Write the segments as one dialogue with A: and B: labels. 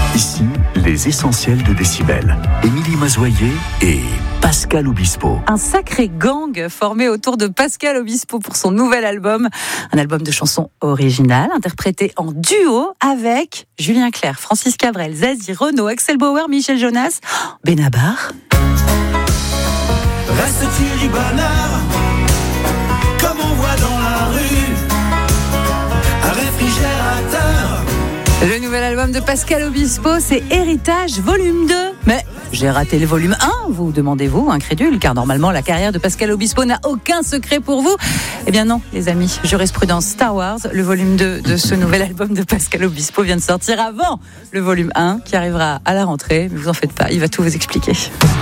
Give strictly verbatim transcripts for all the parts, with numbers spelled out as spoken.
A: Ici, les essentiels de Décibel. Émilie Mazoyer et Pascal Obispo.
B: Un sacré gang formé autour de Pascal Obispo pour son nouvel album. Un album de chansons originales, interprété en duo avec Julien Clerc, Francis Cabrel, Zazie, Renaud, Axel Bauer, Michel Jonas, Benabar.
C: Reste Thierry Bernard, comme on voit dans la rue, un réfrigérateur.
B: Le nouvel album de Pascal Obispo, c'est Héritage volume deux. Mais j'ai raté le volume un, vous demandez-vous, incrédule, car normalement la carrière de Pascal Obispo n'a aucun secret pour vous. Eh bien non, les amis, jurisprudence Star Wars, le volume deux de ce nouvel album de Pascal Obispo vient de sortir avant le volume un, qui arrivera à la rentrée. Mais vous en faites pas, il va tout vous expliquer.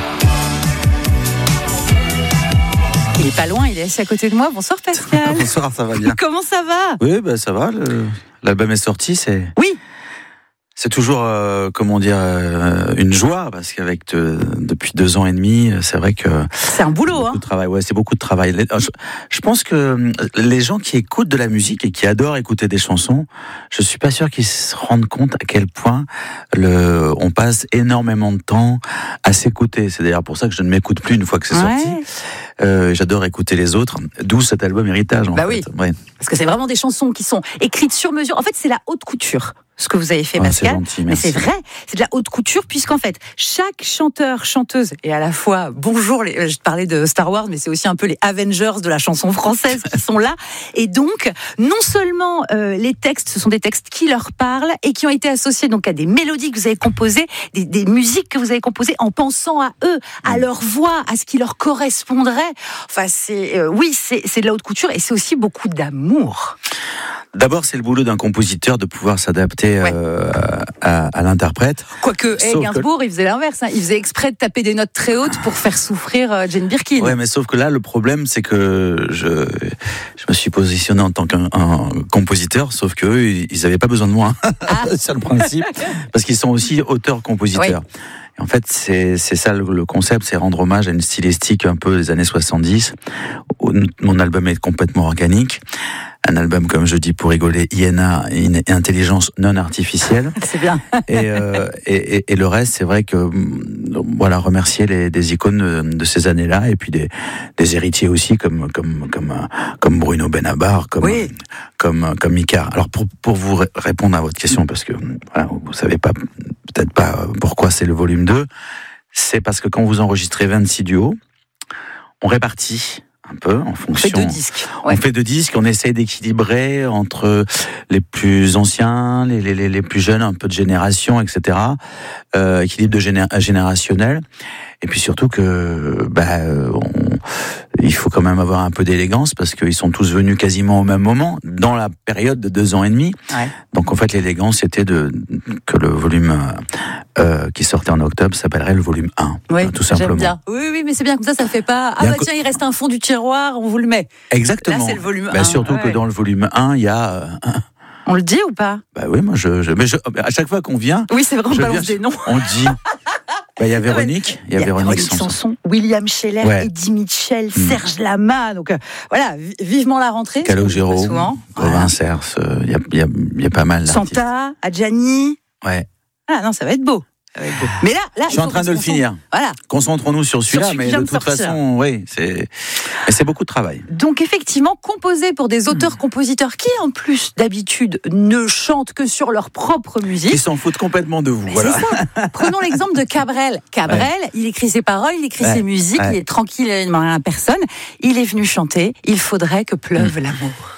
B: Il est pas loin, il est assis à côté de moi. Bonsoir Pascal.
D: Bonsoir, ça va bien.
B: Comment ça va ?
D: Oui, ben ça va. Le, l'album est sorti, c'est.
B: Oui.
D: C'est toujours, euh, comment dire, euh, une joie parce qu'avec te, depuis deux ans et demi, c'est vrai que
B: c'est un boulot,
D: beaucoup
B: hein.
D: de travail. Ouais, c'est beaucoup de travail. Je, je pense que les gens qui écoutent de la musique et qui adorent écouter des chansons, je suis pas sûr qu'ils se rendent compte à quel point le, on passe énormément de temps à s'écouter. C'est d'ailleurs pour ça que je ne m'écoute plus une fois que c'est
B: ouais.
D: sorti. Euh, j'adore écouter les autres, d'où cet album Héritage. En
B: bah
D: fait.
B: oui.
D: Ouais.
B: Parce que c'est vraiment des chansons qui sont écrites sur mesure. En fait, c'est la haute couture. Ce que vous avez fait,
D: ah,
B: Pascal.
D: C'est gentil,
B: mais c'est vrai, c'est de la haute couture, puisqu'en fait, chaque chanteur, chanteuse, et à la fois, bonjour, les, je parlais de Star Wars, mais c'est aussi un peu les Avengers de la chanson française qui sont là. Et donc, non seulement euh, les textes, ce sont des textes qui leur parlent et qui ont été associés donc à des mélodies que vous avez composées, des, des musiques que vous avez composées en pensant à eux, à leur voix, à ce qui leur correspondrait. Enfin, c'est, euh, oui, c'est, c'est de la haute couture et c'est aussi beaucoup d'amour.
D: D'abord, c'est le boulot d'un compositeur de pouvoir s'adapter
B: ouais.
D: euh, à, à l'interprète.
B: Quoique, hey, Gainsbourg, que... il faisait l'inverse. Hein. Il faisait exprès de taper des notes très hautes pour faire souffrir euh, Jane Birkin.
D: Ouais, mais sauf que là, le problème, c'est que je, je me suis positionné en tant qu'un un compositeur, sauf qu'eux, ils n'avaient pas besoin de moi. Ah. C'est le principe. Parce qu'ils sont aussi auteurs-compositeurs. Oui. En fait, c'est, c'est ça le, le concept, c'est rendre hommage à une stylistique un peu des années soixante-dix. Mon album est complètement organique. Un album, comme je dis pour rigoler, I N A, intelligence non artificielle.
B: C'est bien.
D: Et, euh, et, et, et le reste, c'est vrai que, voilà, remercier les, des icônes de, de ces années-là, et puis des, des héritiers aussi, comme, comme, comme, comme Bruno Benabar, comme,
B: oui.
D: comme, comme Icare. Alors, pour, pour vous répondre à votre question, parce que, voilà, vous savez pas, peut-être pas pourquoi c'est le volume deux, c'est parce que quand vous enregistrez vingt-six duos, on répartit un peu en fonction.
B: On fait deux disques.
D: Ouais. On fait deux disques, on essaye d'équilibrer entre les plus anciens, les, les, les plus jeunes, un peu de génération, et cetera. Euh, équilibre de géné- générationnel. Et puis surtout que, bah, on, il faut quand même avoir un peu d'élégance parce qu'ils sont tous venus quasiment au même moment, dans la période de deux ans et demi. Ouais. Donc en fait, l'élégance c'était de que le volume euh, qui sortait en octobre s'appellerait le volume un.
B: Oui,
D: tout simplement.
B: J'aime bien. Oui, oui, mais c'est bien comme ça, ça fait pas. Ah bah co- tiens, il reste un fond du tiroir, on vous le met.
D: Exactement.
B: Là, c'est le volume
D: bah,
B: un.
D: Surtout ouais. que dans le volume un, il y a. Euh,
B: on le dit ou pas ?
D: Bah oui, moi je, je, mais je, à chaque fois qu'on vient.
B: Oui, c'est vrai, on balance des noms.
D: On dit. Il bah, y a Véronique, il y a, y a Véronique,
B: Véronique Sanson, William Scheller, ouais. Eddie Mitchell, mmh. Serge Lama. Donc euh, voilà, vivement la rentrée.
D: Calogero, Gauvin Cers, il y a, y, a, y a pas mal d'artistes.
B: Santa, Adjani.
D: Ouais.
B: Ah non, ça va être beau. Mais là, là,
D: je suis en train de le finir.
B: Voilà.
D: Concentrons-nous sur celui-là, sur mais de toute sortir. façon, oui, c'est, c'est beaucoup de travail.
B: Donc effectivement, composé pour des auteurs-compositeurs qui, en plus d'habitude, ne chantent que sur leur propre musique.
D: Ils s'en foutent complètement de vous.
B: Mais
D: voilà.
B: C'est ça. Prenons l'exemple de Cabrel. Cabrel, ouais. il écrit ses paroles, il écrit ouais. ses musiques, ouais. il est tranquille, il ne demande rien à personne. Il est venu chanter. Il faudrait que pleuve mmh. l'amour.